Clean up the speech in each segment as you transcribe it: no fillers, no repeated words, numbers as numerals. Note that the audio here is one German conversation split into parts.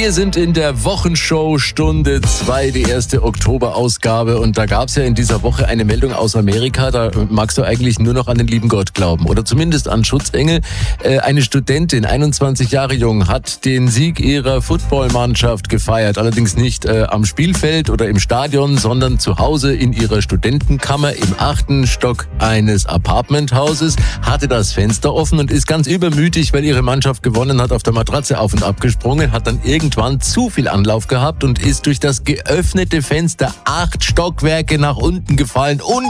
Wir sind in der Wochenshow Stunde 2, die erste Oktoberausgabe. Und da gab es ja in dieser Woche eine Meldung aus Amerika. Da magst du eigentlich nur noch an den lieben Gott glauben. Oder zumindest an Schutzengel. Eine Studentin, 21 Jahre jung, hat den Sieg ihrer Footballmannschaft gefeiert. Allerdings nicht am Spielfeld oder im Stadion, sondern zu Hause in ihrer Studentenkammer im 8. Stock eines Apartmenthauses. Hatte das Fenster offen und ist ganz übermütig, weil ihre Mannschaft gewonnen hat, auf der Matratze auf und ab gesprungen, hat dann irgendwann zu viel Anlauf gehabt und ist durch das geöffnete Fenster 8 Stockwerke nach unten gefallen und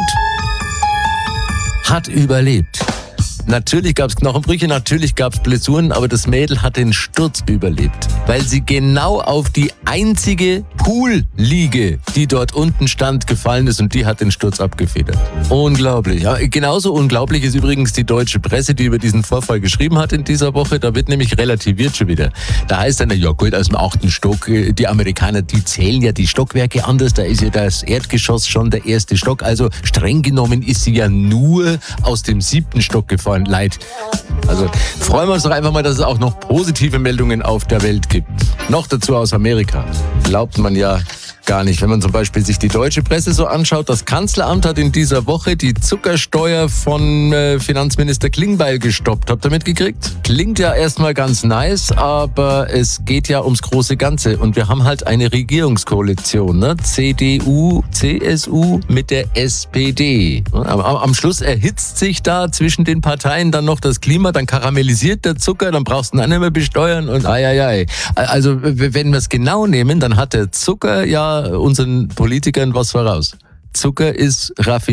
hat überlebt. Natürlich gab es Knochenbrüche, natürlich gab es Blessuren, aber das Mädel hat den Sturz überlebt, weil sie genau auf die einzige Poolliege, die dort unten stand, gefallen ist und die hat den Sturz abgefedert. Unglaublich. Ja, genauso unglaublich ist übrigens die deutsche Presse, die über diesen Vorfall geschrieben hat in dieser Woche. Da wird nämlich relativiert schon wieder. Da heißt dann, ja gut, aus dem 8. Stock, die Amerikaner, die zählen ja die Stockwerke anders, da ist ja das Erdgeschoss schon der 1. Stock, also streng genommen ist sie ja nur aus dem 7. Stock gefallen. Leid. Also freuen wir uns doch einfach mal, dass es auch noch positive Meldungen auf der Welt gibt. Noch dazu aus Amerika. Glaubt man ja gar nicht. Wenn man zum Beispiel sich die deutsche Presse so anschaut, das Kanzleramt hat in dieser Woche die Zuckersteuer von Finanzminister Klingbeil gestoppt. Habt ihr mitgekriegt? Klingt ja erstmal ganz nice, aber es geht ja ums große Ganze. Und wir haben halt eine Regierungskoalition, ne? CDU, CSU mit der SPD. Am Schluss erhitzt sich da zwischen den Parteien dann noch das Klima, dann karamellisiert der Zucker, dann brauchst du ihn auch nicht mehr besteuern und ai. Also wenn wir es genau nehmen, dann hat der Zucker ja unseren Politikern was voraus. Zucker ist raffiniert.